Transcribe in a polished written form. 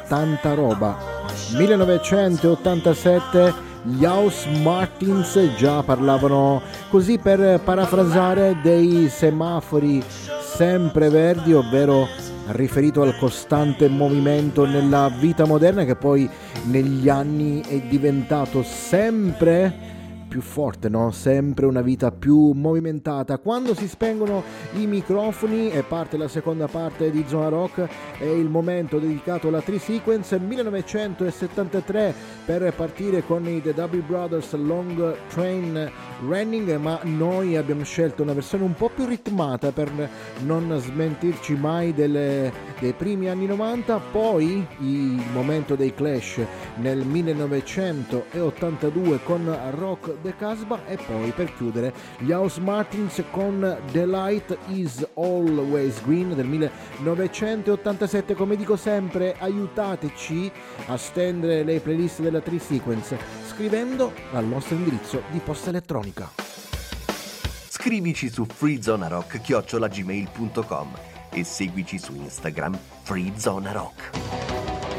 tanta roba. 1987 gli House Martins già parlavano, così per parafrasare, dei semafori sempre verdi, ovvero riferito al costante movimento nella vita moderna che poi negli anni è diventato sempre più forte, no? Sempre una vita più movimentata. Quando si spengono i microfoni e parte la seconda parte di Zona Rock, è il momento dedicato alla Tri-Sequence 1973 per partire con i The Doobie Brothers Long Train Running, ma noi abbiamo scelto una versione un po' più ritmata per non smentirci mai dei primi anni 90. Poi il momento dei Clash nel 1982 con Rock the Casbah, e poi per chiudere gli House Martins con The Light Is Always Green del 1987. Come dico sempre, aiutateci a stendere le playlist della Tri-Sequence scrivendo al nostro indirizzo di posta elettronica. Scrivici su freezonarock@gmail.com e seguici su Instagram freezonarock.